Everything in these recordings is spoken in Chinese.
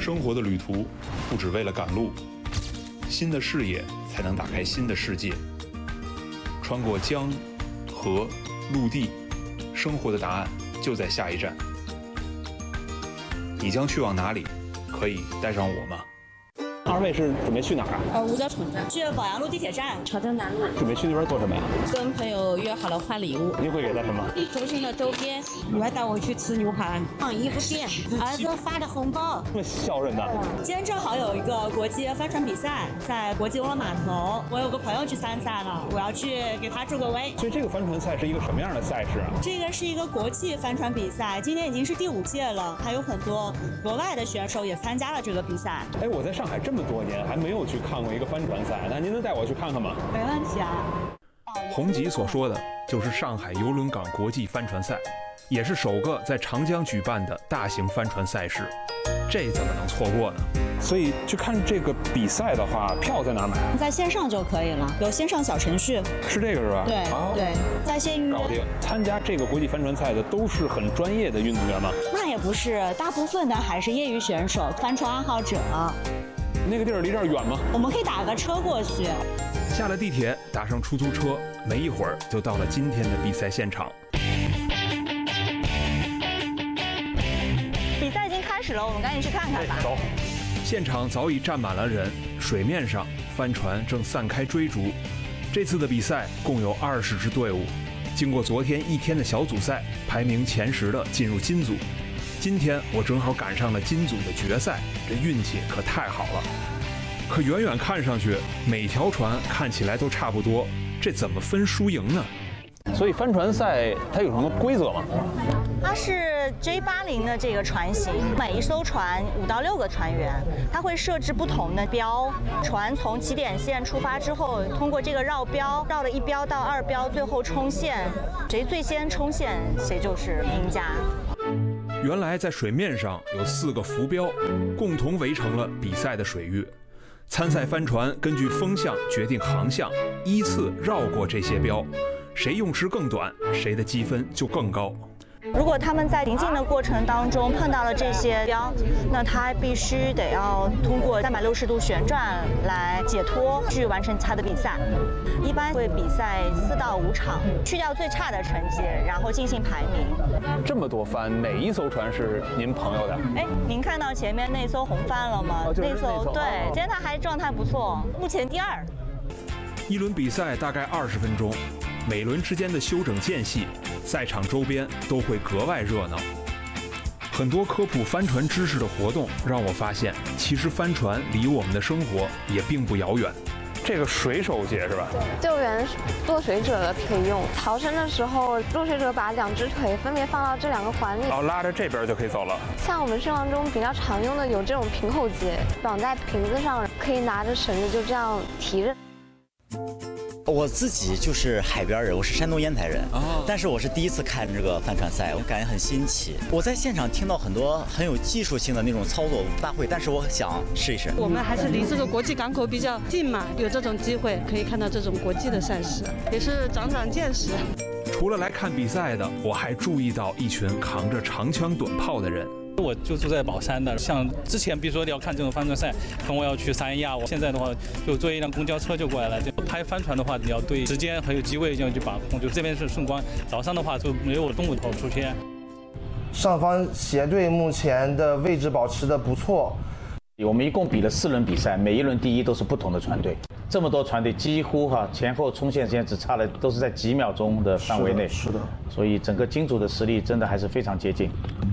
生活的旅途不只为了赶路，新的视野才能打开新的世界。穿过江、河、陆地，生活的答案就在下一站。你将去往哪里？可以带上我吗？ 二位是准备去哪儿啊？ 五角场站，去宝阳路地铁站，朝江南路。 准备去那边做什么呀？ 跟朋友约好了换礼物。 你会给他什么？ 中心的周边，女儿带我去吃牛排，逛衣服店，儿子发的红包。 这么孝顺的。 今天正好有一个国际帆船比赛，在国际游轮码头，我有个朋友去参赛了，我要去给他助个威。 所以这个帆船赛是一个什么样的赛事啊？ 这个是一个国际帆船比赛，今年已经是第5届了，还有很多国外的选手也参加了这个比赛。 哎，我在上海这么多年还没有去看过一个帆船赛，那您能带我去看看吗？ 没问题啊。 洪吉所说的就是上海邮轮港国际帆船赛，也是首个在长江举办的大型帆船赛事，这怎么能错过呢？ 所以去看这个比赛的话，票在哪儿买？ 在线上就可以了，有线上小程序。 是这个是吧？ 对、对，在线预约。 搞定。参加这个国际帆船赛的都是很专业的运动员吗？ 那也不是，大部分的还是业余选手、帆船爱好者。 那个地儿离这儿远吗？ 我们可以打个车过去。 下了地铁，打上出租车，没一会儿就到了今天的比赛现场。 比赛已经开始了，我们赶紧去看看吧。 走。 现场早已站满了人，水面上帆船正散开追逐。这次的比赛共有20支队伍，经过昨天1天的小组赛，排名前10的进入金组。今天我正好赶上了金组的决赛，这运气可太好了。可远远看上去，每条船看起来都差不多，这怎么分输赢呢？ 所以帆船赛它有什么规则吗？ 它是 J80的这个船型，每一艘船5到6个船员，它会设置不同的标。船从起点线出发之后，通过这个绕标，绕了1标到2标，最后冲线，谁最先冲线，谁就是赢家。 原来在水面上有4个浮标，共同围成了比赛的水域。参赛帆船根据风向决定航向，依次绕过这些标，谁用时更短，谁的积分就更高。 如果他们在行进的过程当中碰到了这些标，那他必须得要通过360度旋转来解脱，去完成他的比赛。一般会比赛4到5场，去掉最差的成绩，然后进行排名。 这么多帆，哪一艘船是您朋友的？ 哎，您看到前面那艘红帆了吗？ 就是那艘。 对，今天他还状态不错，目前第2。 一轮比赛大概20分钟，每轮之间的休整间隙，赛场周边都会格外热闹。很多科普帆船知识的活动让我发现，其实帆船离我们的生活也并不遥远。 这个水手节是吧？ 救援落水者的可以用，逃生的时候，落水者把2只腿分别放到这2个环里， 然后拉着这边就可以走了。 像我们生活中比较常用的有这种平口节，绑在瓶子上，可以拿着绳子就这样提着。 我自己就是海边人，我是山东烟台人，但是我是第一次看这个帆船赛，我感觉很新奇。我在现场听到很多很有技术性的那种操作，我不大会，但是我想试一试。 我们还是离这个国际港口比较近嘛，有这种机会可以看到这种国际的赛事，也是长长见识。 除了来看比赛的，我还注意到一群扛着长枪短炮的人。 我就住在宝山的，像之前比如说要看这种帆船赛，可能我要去三亚，我现在的话就坐一辆公交车就过来了。就拍帆船的话，你要对时间还有机位这样去把控。就这边是顺光，早上的话就没有中午头出现。 上方协队目前的位置保持的不错。 我们一共比了4轮比赛，每一轮第一都是不同的船队。这么多船队几乎前后冲线时间只差了，都是在几秒钟的范围内。 是的。 所以整个金组的实力真的还是非常接近。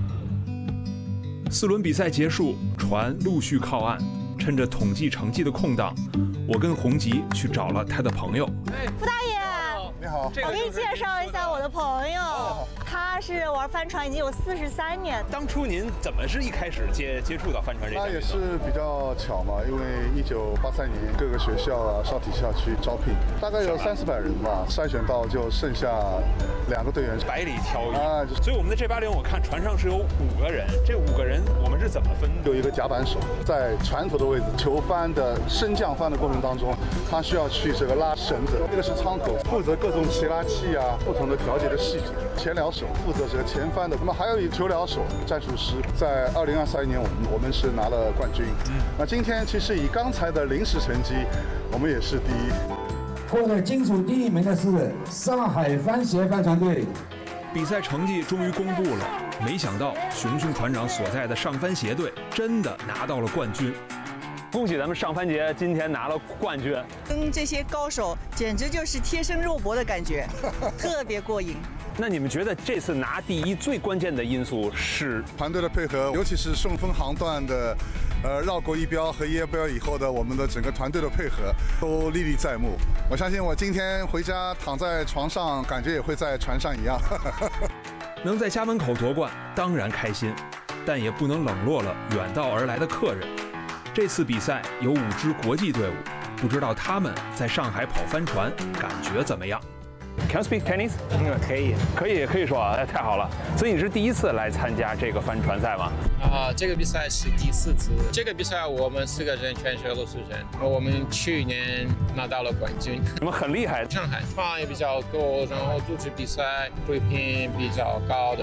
4轮比赛结束，船陆续靠岸。趁着统计成绩的空档，我跟洪吉去找了他的朋友。 傅大爷， 你好， 我给你介绍一下我的朋友，他是玩帆船已经有43年。 当初您怎么是一开始接触到帆船这个？ 那也是比较巧嘛，因为1983年各个学校啊、少体校区招聘，大概有300-400人吧，筛选到就剩下2个队员， 百里挑一啊。 所以我们的J80，我看船上是有5个人，这5个人我们是是怎么分的？ 有一个甲板手在船头的位置，球帆的升降帆的过程当中，他需要去这个拉绳子，这个是舱口，负责各种齐拉器啊，不同的调节的细节。前僚手负责这个前帆的，那么还有一个球僚手战术师，在2023年我们是拿了冠军。那今天其实以刚才的临时成绩，我们也是第一。 获得金属第1名的是上海帆协帆船队。 比赛成绩终于公布了，没想到熊熊团长所在的上帆协队真的拿到了冠军。 恭喜咱们上帆节今天拿了冠军， 跟这些高手简直就是贴身肉搏的感觉，特别过瘾。 那你们觉得这次拿第1最关键的因素是团队的配合，尤其是顺风航段的绕过一标和1标以后的我们的整个团队的配合都历历在目。我相信我今天回家躺在床上，感觉也会在船上一样。 能在家门口夺冠当然开心，但也不能冷落了远道而来的客人。这次比赛有5支国际队伍，不知道他们在上海跑帆船感觉怎么样。 Can you speak Chinese？ 可以说啊，太好了。所以你是第1次来参加这个帆船赛吗？ 这个比赛是第4次。这个比赛我们4个人全是俄罗斯人，我们去年拿到了冠军。 你们很厉害。 上海船也比较多，然后组织比赛水平比较高的。